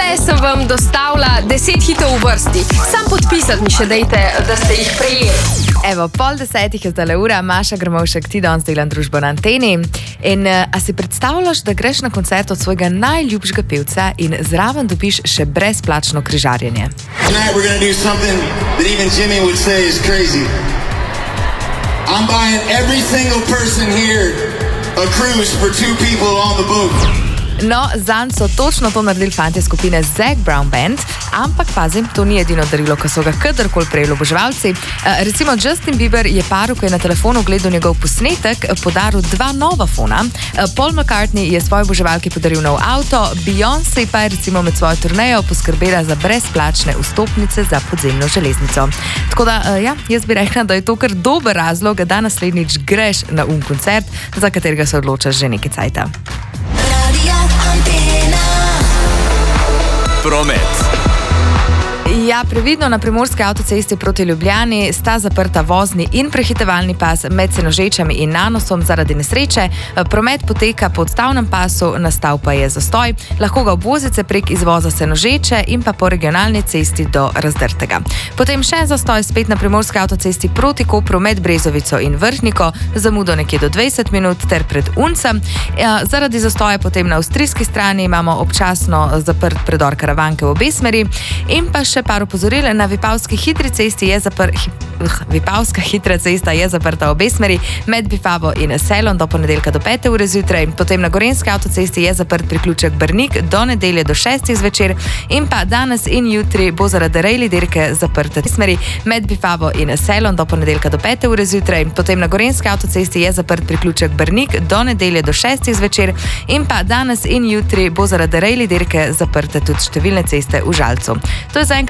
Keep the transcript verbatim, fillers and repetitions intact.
Tole sem vam dostavila deset hitov v vrsti. Sam podpisati mi še dejte, da ste jih prejeli. Evo, pol desetih je zdale ura, Maša Grmovšek, ti danes delam družbo na Anteni. In a si predstavljaš, da greš na koncert od svojega najljubšega pevca in zraven dobiš še brezplačno križarjenje? Tonight we're gonna do something that even Jimmy would say is crazy. I'm buying every single person here a cruise for two people on the boat. No, zanj so točno to naredili fantje skupine Zac Brown Band, ampak pazim, to ni edino darilo, ki so ga kadarkoli prejeli oboževalci. E, recimo Justin Bieber je paru, ko je na telefonu gledal njegov posnetek, podaril dva nova fona. E, Paul McCartney je svoji oboževalki podaril nov avto, Beyoncé pa je recimo med svojo turnejo poskrbela za brezplačne vstopnice za podzemno železnico. Tako da, e, ja, jaz bi rekla, da je to kar dober razlog, da naslednjič greš na um koncert, za katerega se odločaš že nekaj cajta. Promet. Ja, previdno, na primorski avtocesti proti Ljubljani sta zaprta vozni in prehitevalni pas med Senožečami in Nanosom zaradi nesreče. Promet poteka po odstavnem pasu, nastal pa je zastoj. Lahko ga obvozite prek izvoza Senožeče in pa po regionalni cesti do Razdrtega. Potem še zastoj spet na primorski avtocesti proti Kopru med Brezovico in Vrhniko, zamudo nekje do dvajset minut ter pred Uncem. Ja, zaradi zastoja potem na avstrijski strani imamo občasno zaprt predor Karavanke v obe smeri in pa še par opozoril, na Vipavski hitri cesti je zapr... Vipavska hitra cesta je zaprta v obe smeri med Vipavo in Selom do ponedeljka do pete ure zjutraj. Potem na Gorenjski avtocesti je zaprt priključek Brnik do nedelje do šestih zvečer in pa danes in jutri bo zaradi rejli dirke zaprta smeri med Vipavo in Selom do ponedeljka do pete ure zjutraj. Potem na Gorenjski avtocesti je zaprt priključek Brnik do nedelje do šestih zvečer in pa danes in jutri bo zaradi rejli dirke zaprta tudi številne ceste v Žalcu. To je za